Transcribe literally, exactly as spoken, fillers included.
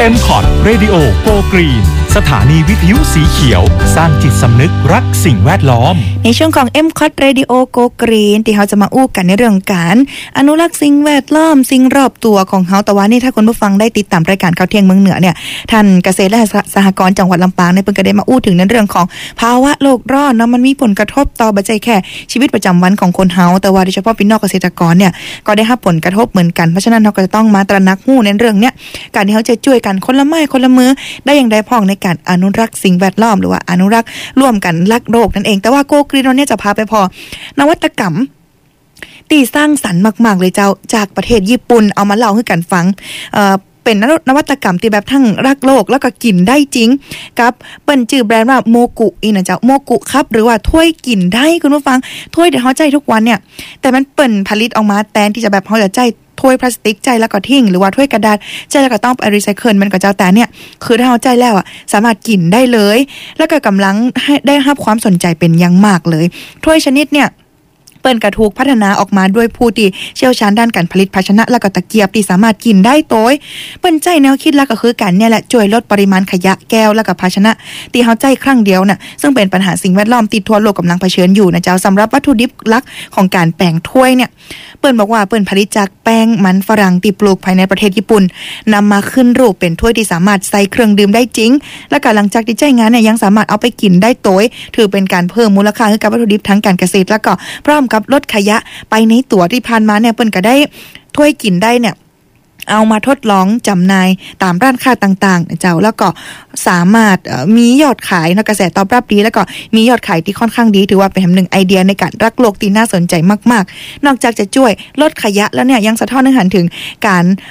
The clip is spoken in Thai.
เอ็ม คอท Radio Go Green สถานีวิทยุสีเขียวสร้างจิตสำนึกรักสิ่งแวดล้อมในช่วงของ เอ็ม คอท Radio Go Green ที่เราจะมาอู้กันในเรื่องการอนุรักษ์สิ่งแวดล้อมสิ่งรอบตัวของเฮาแต่ว่านี่ถ้าคุณผู้ฟังได้ติดตามรายการข่าวเที่ยงเมืองเหนือเนี่ยท่านเกษตรและสหกรณ์จังหวัดลำปางเนี่ยเพิ่นก็ได้มาอู้ถึงในเรื่องของภาวะโลกร้อนเนาะมันมีผลกระทบต่อบ่ใช่แค่ชีวิตประจำวันของคนเฮาแต่ว่าโดยเฉพาะพี่น้องเกษตรกรเนี่ยก็ได้รับผลกระทบเหมือนกันเพราะฉะนั้นเราก็จะต้องมาตระหนักรู้ในเรื่องเนี้ยการที่เฮาจะช่วยกันคนละไม้คนละมือได้อย่างใดพ้องในการอนุรักษ์สิ่งแวดล้อมหรือว่าอนุรักษ์ร่วมกันรักโลกนั่นเองแต่ว่าโกกรีนเนี่ยจะพาไปพอนวัตกรรมตีสร้างสรรค์มากๆเลยเจ้าจากประเทศญี่ปุ่นเอามาเล่าให้กันฟังเอ่อเป็นนวัตกรรมที่แบบทั้งรักโลกแล้วก็กินได้จริงกับเปิ้นชื่อแบรนด์ว่าโมกุอีนะเจ้าโมกุครับหรือว่าถ้วยกินได้คุณผู้ฟังถ้วยที่เฮาใช้ทุกวันเนี่ยแต่มันเปิ้นผลิตออกมาแทนที่จะแบบเฮาจะใช้ถ้วยพลาสติกใจแล้วก็ทิ้งหรือว่าถ้วยกระดาษใจแล้วก็ต้องไปรีไซเคิลมันก็เจ้าแต่เนี่ยคือถ้าเฮาใจแล้วอ่ะสามารถกินได้เลยแล้วก็กำลังให้ได้รับความสนใจเป็นอย่างมากเลยถ้วยชนิดเนี่ยเปิ้นกระถูกพัฒนาออกมาด้วยผู้ที่เชี่ยวชาญด้านการผลิตภาชนะและก็ตะเกียบที่สามารถกินได้โดยเปิ้นใจแนวคิดแล้วก็คือการเนี่ยแหละช่วยลดปริมาณขยะแก้วและก็ภาชนะที่เฮาใจครั้งเดียวน่ะซึ่งเป็นปัญหาสิ่งแวดล้อมที่ทั่วโลกกำลังเผชิญอยู่นะเจ้าสำหรับวัตถุดิบหลักของการแป้งถ้วยเนี่ยเปิ้นบอกว่าเปิ้นผลิตจากแป้งมันฝรั่งที่ปลูกภายในประเทศญี่ปุ่นนำมาขึ้นรูปเป็นถ้วยที่สามารถใส่เครื่องดื่มได้จริงและก็หลังจากที่ใช้งานเนี่ยยังสามารถเอาไปกินได้โดยถือเป็นการเพิ่มมูลค่าให้กับวัตถุดิบทางการเกษตรแล้วก็พร้อมกับลดขยะไปในตัวที่ผ่านมาเนี่ยเปิ้นก็ได้ถ้วยกินได้เนี่ยเอามาทดลองจำหน่ายตามร้านค้าต่างๆเจ้าแล้วก็สามารถมียอดขายนะกระแสตอบรับดีแล้วก็มียอดขายที่ค่อนข้างดีถือว่าเป็นหนึ่งไอเดียในการรักโลกที่น่าสนใจมากๆนอกจากจะช่วยลดขยะแล้วเนี่ยยังสะท้อนให้เห็นถึงการ